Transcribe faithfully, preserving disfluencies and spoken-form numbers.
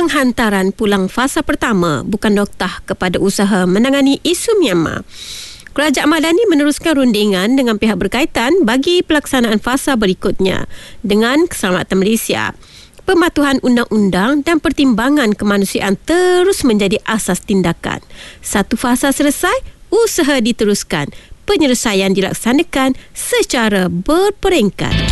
penghantaran pulang fasa pertama bukan noktah kepada usaha menangani isu Myanmar. Kerajaan Madani meneruskan rundingan dengan pihak berkaitan bagi pelaksanaan fasa berikutnya dengan keselamatan Malaysia. Pematuhan undang-undang dan pertimbangan kemanusiaan terus menjadi asas tindakan. Satu fasa selesai, usaha diteruskan. Penyelesaian dilaksanakan secara berperingkat.